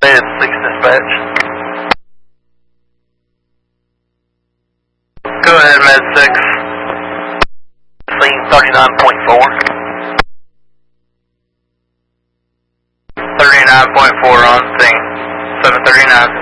Med 6 dispatch. Go ahead, Med 6. Scene 39.4. 39.4 on scene. 739.